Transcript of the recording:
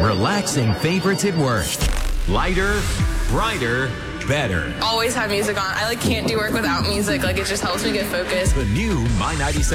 Relaxing favorites at work. Lighter, brighter, better. Always have music on. I can't do work without music. It just helps me get focused. The new My 97.